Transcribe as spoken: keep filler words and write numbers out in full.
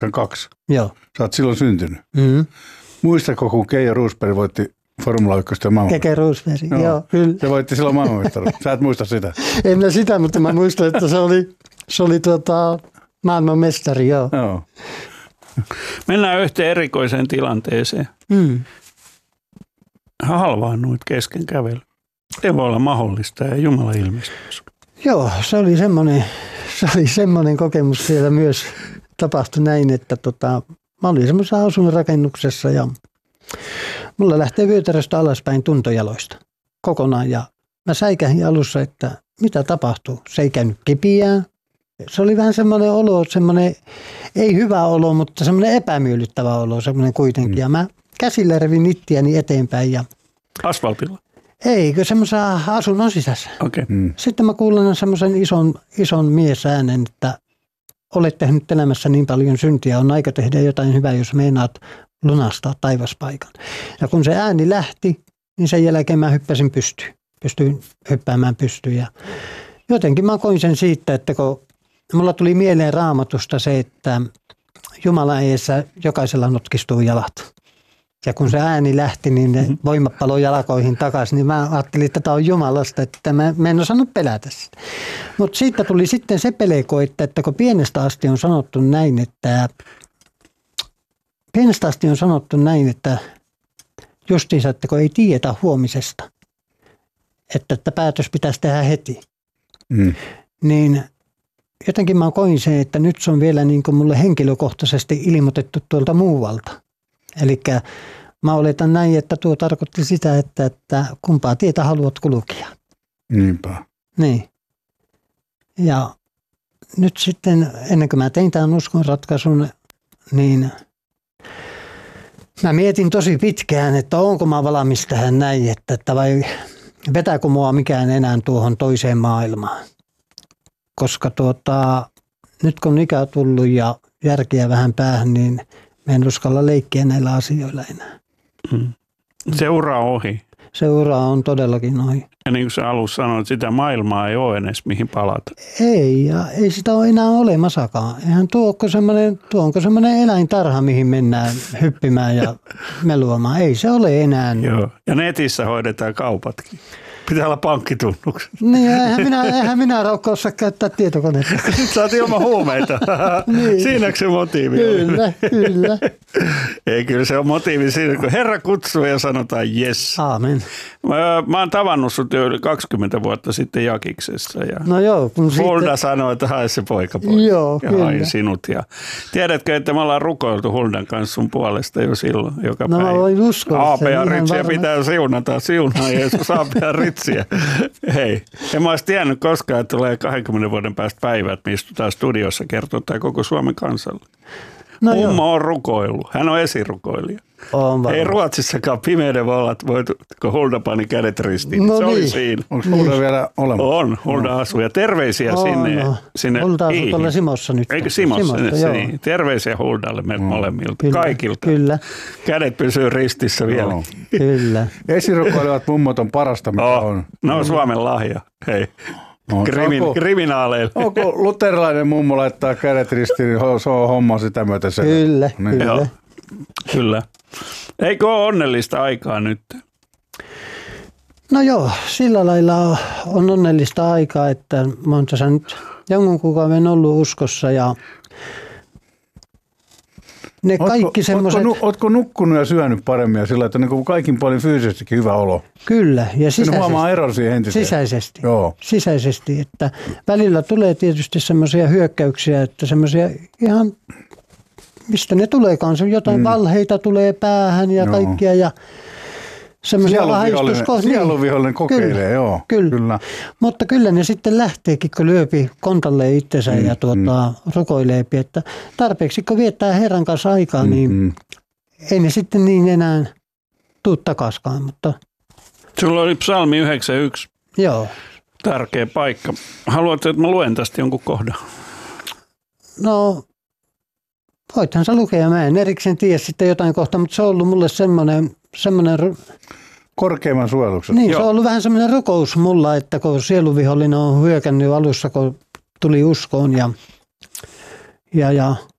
kahdeksankymmentäkaksi. Joo. Sä oot silloin syntynyt. Mm-hmm. Muistatko, kun Keijo Roosberg voitti Formula yksi ja maailman? Keke Roosberg, joo. joo, kyllä. Se voitti silloin maailmanmestaruuden. Sä et muista sitä. En mä sitä, mutta mä muistan, että se oli, se oli tuota, maailmanmestari, joo. joo. Mennään yhteen erikoiseen tilanteeseen. Mm. Halvaannuit kesken kävely. Ei voi olla mahdollista ja Jumala ilmestyisi. Joo, se oli semmoinen, se oli semmoinen kokemus siellä myös. Tapahtui näin, että tota, mä olin semmoisessa asuinrakennuksessa ja mulla lähtee vyötäröstä alaspäin tuntojaloista kokonaan. Ja mä säikähin alussa, että mitä tapahtuu. Se ei käynyt kipiään. Se oli vähän semmoinen olo, semmoinen, ei hyvä olo, mutta semmoinen epämiellyttävä olo, semmoinen kuitenkin. Ja mä käsillä revin ittiäni eteenpäin. Ja asfaltilla? Eikö semmoisessa asunnon sisässä. Okay. Mm. Sitten mä kuulen semmoisen ison, ison miesäänen, että olet tehnyt elämässä niin paljon syntiä, on aika tehdä jotain hyvää, jos meinaat lunastaa taivaspaikan. Ja kun se ääni lähti, niin sen jälkeen mä hyppäsin pystyyn. Pystyin hyppäämään pystyyn. Ja jotenkin mä koin sen siitä, että kun mulla tuli mieleen Raamatusta se, että Jumalan edessä jokaisella notkistuu jalat. Ja kun se ääni lähti, niin ne voimat paloi jalkoihin takaisin, niin mä ajattelin, että tämä on Jumalasta, että mä, mä en osannut pelätä sitä. Mutta siitä tuli sitten se peleko, että, että kun pienestä asti on sanottu näin, että pienestä asti on sanottu näin, että justiinsa, että kun ei tiedetä huomisesta, että, että päätös pitäisi tehdä heti, mm. niin jotenkin mä koin sen, että nyt se on vielä niin kuin mulle henkilökohtaisesti ilmoitettu tuolta muualta. Eli mä oletan näin, että tuo tarkoitti sitä, että, että kumpaa tietä haluat kulkea. Niinpä. Niin. Ja nyt sitten, ennen kuin mä tein tämän uskonratkaisun, niin mä mietin tosi pitkään, että onko mä valmis tähän näin, että, että vai vetääkö mua mikään enää tuohon toiseen maailmaan. Koska tuota, nyt kun ikä on tullut ja järkeä vähän päähän, niin mä en uskalla leikkiä näillä asioilla enää. Mm. Se ura on ohi. Se ura on todellakin ohi. Ja niin kuin sä alussa sanoit, sitä maailmaa ei ole edes mihin palata. Ei, ja ei sitä ole enää olemassakaan. Eihän tuo onko semmoinen, tuo onko semmoinen eläintarha, mihin mennään hyppimään ja meluamaan. Ei se ole enää. Joo, ja netissä hoidetaan kaupatkin. Pitää olla pankkitunnukset. Niin, eihän minä, eihän minä raukka osaa käyttää tietokonetta. Nyt sä oot ilman huumeita. Niin. Siinäkö se motiivi Kyllä, on? kyllä. Ei, kyllä se on motiivi siinä, kun Herra kutsuu ja sanotaan yes. Aamen. Mä, mä oon tavannut sut jo yli kaksikymmentä vuotta sitten Jakiksessa. Ja no joo. Kun Hulda sitten sanoi, että hae se poikapoika. Joo, ja kyllä. hain sinut. Ja tiedätkö, että me ollaan rukoiltu Huldan kanssa sun puolesta jo silloin, joka no, päivä. No mä voin uskoa. Aapea Ritsiä pitää siunata. Siunaa Jeesus Aapea Ritsiä. Hei, en mä olisi tiennyt koskaan, että tulee kahdenkymmenen vuoden päästä päivät, me istutaan studiossa kertoo tämä koko Suomen kansalle. No Mummo joo. on rukoillut. Hän on esirukoilija. On Ei Ruotsissakaan pimeyden vallat voitu, kun Hulda pani kädet ristiin. No se niin. oli siinä. Onko Hulda niin. vielä olemassa? On, Hulda no. asuu. Ja terveisiä oh, sinne. No. sinne Hulda asuu tuolla Simossa nyt. Eikö Simossa? Simosta, se, joo. niin. Terveisiä Huldalle meiltä mm. molemmilta. Kyllä, kaikilta. Kyllä. Kädet pysyy ristissä vielä. No. Kyllä. Esirukoilevat mummot on parasta, mitä oh. on. No on Suomen lahja. Hei. No, Krimin, onko, kriminaaleille. onko luterilainen mummo laittaa kädet ristiin, niin se on homma sitä myöten. Se. Kyllä, niin. kyllä. Joo. Kyllä. Eikö ole onnellista aikaa nyt? No joo, sillä lailla on onnellista aikaa, että mä oon tässä nyt jonkun kuukauden ollut uskossa ja ne Ootko, kaikki semmoiset... Ootko, ootko nukkunut ja syönyt paremmin ja sillä, että niin kaikin puolin fyysisestikin hyvä olo? Kyllä, ja sisäisesti. Huomaa eron siihen entiseen. Sisäisesti. Joo. Sisäisesti, että välillä tulee tietysti semmoisia hyökkäyksiä, että semmoisia ihan, mistä ne tuleekaan, se jotain mm. valheita tulee päähän ja joo. kaikkia ja semmoisia ahdistuskohtia. Sieluvihollinen kokeilee, kyllä, joo. Kyllä. kyllä. Mutta kyllä ne sitten lähteekin, kun lyöpi kontalleen itsensä mm, ja tuota, mm. rukoileepi, että tarpeeksi kun viettää Herran kanssa aikaa, mm, niin mm. ei ne sitten niin enää tuu takaskaan. Mutta... Sulla oli psalmi yhdeksänkymmentäyksi. Joo. Tärkeä paikka. Haluatko, että mä luen tästä jonkun kohdan? No, voithan sä lukea. Mä en erikseen tiedä sitten jotain kohtaa, mutta se on ollut mulle semmoinen... semmoinen korkeimman suojeluksen. Niin, Joo. se on ollut vähän semmoinen rukous mulla, että kun sieluvihollinen on hyökännyt alussa, kun tuli uskoon ja, ja, ja